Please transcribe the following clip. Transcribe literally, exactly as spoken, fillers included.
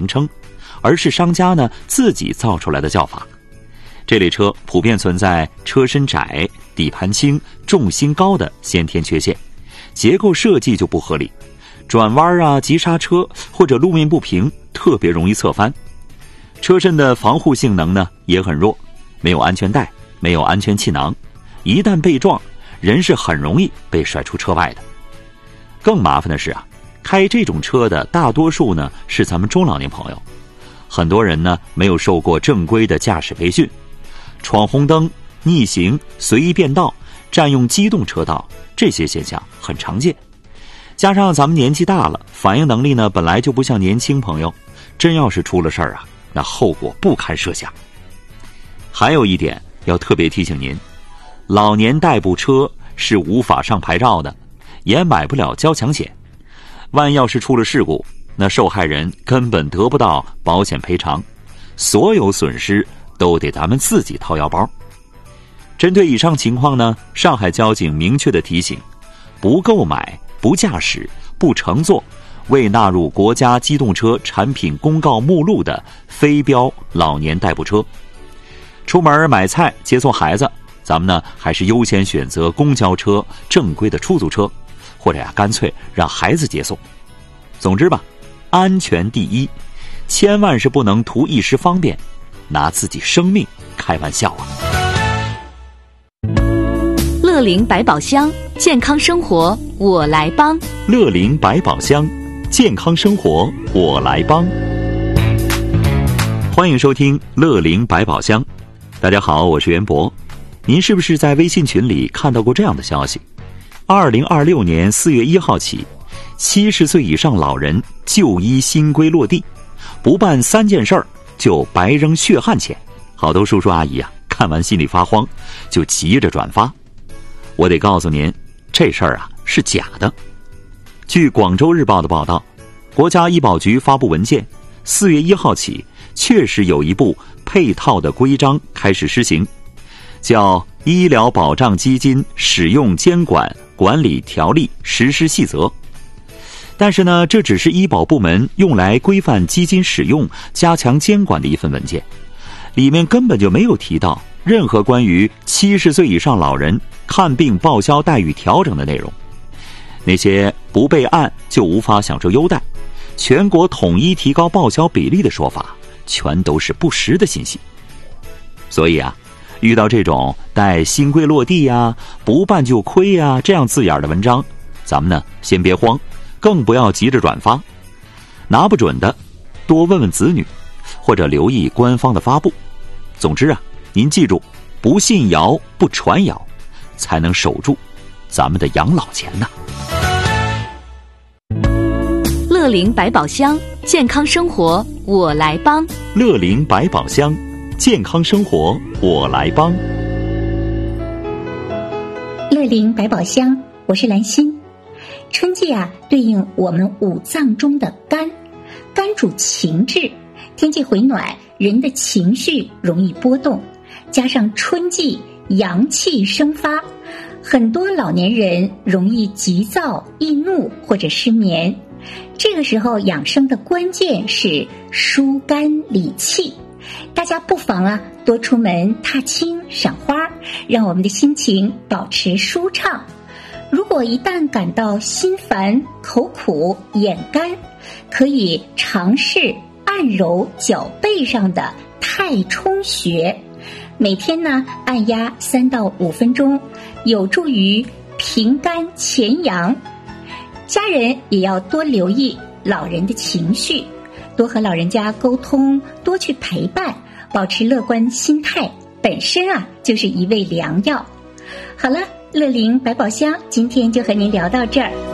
名称，而是商家呢自己造出来的叫法。这类车普遍存在车身窄、底盘轻、重心高的先天缺陷，结构设计就不合理，转弯啊、急刹车或者路面不平，特别容易侧翻。车身的防护性能呢也很弱，没有安全带，没有安全气囊，一旦被撞，人是很容易被甩出车外的。更麻烦的是啊，开这种车的大多数呢是咱们中老年朋友，很多人呢没有受过正规的驾驶培训，闯红灯、逆行、随意变道、占用机动车道，这些现象很常见。加上咱们年纪大了，反应能力呢本来就不像年轻朋友，真要是出了事儿啊，那后果不堪设想。还有一点要特别提醒您，老年代步车是无法上牌照的，也买不了交强险。万要是出了事故，那受害人根本得不到保险赔偿，所有损失都得咱们自己掏腰包。针对以上情况呢，上海交警明确的提醒，不购买、不驾驶、不乘坐未纳入国家机动车产品公告目录的非标老年代步车。出门买菜、接送孩子，咱们呢还是优先选择公交车、正规的出租车，或者呀干脆让孩子接送。总之吧，安全第一，千万是不能图一时方便，拿自己生命开玩笑啊！ 乐龄百宝箱，健康生活我来帮。 乐龄百宝箱，健康生活我来帮。欢迎收听乐龄百宝箱。大家好，我是袁博。您是不是在微信群里看到过这样的消息？二零二六年四月一号起，七十岁以上老人就医新规落地，不办三件事儿就白扔血汗钱。好多叔叔阿姨啊，看完心里发慌，就急着转发。我得告诉您，这事儿啊是假的。据广州日报的报道，国家医保局发布文件，四月一号起，确实有一部配套的规章开始施行，叫《医疗保障基金使用监管管理条例实施细则》。但是呢，这只是医保部门用来规范基金使用、加强监管的一份文件，里面根本就没有提到任何关于七十岁以上老人看病报销待遇调整的内容。那些不备案就无法享受优待，全国统一提高报销比例的说法，全都是不实的信息。所以啊，遇到这种带新规落地呀、不办就亏呀这样字眼的文章，咱们呢先别慌，更不要急着转发。拿不准的，多问问子女，或者留意官方的发布。总之啊，您记住，不信谣不传谣，才能守住咱们的养老钱呢。 乐龄百宝箱，健康生活我来帮。 乐龄百宝箱，健康生活我来帮。 乐龄百宝箱，我是兰心。春季啊，对应我们五脏中的肝，肝主情志，天气回暖，人的情绪容易波动，加上春季阳气生发，很多老年人容易急躁、易怒或者失眠。这个时候养生的关键是疏肝理气，大家不妨啊多出门踏青赏花，让我们的心情保持舒畅。如果一旦感到心烦、口苦、眼干，可以尝试按揉脚背上的太冲穴，每天呢按压三到五分钟，有助于平肝潜阳。家人也要多留意老人的情绪，多和老人家沟通，多去陪伴，保持乐观心态，本身啊就是一味良药。好了，乐龄百宝箱今天就和您聊到这儿。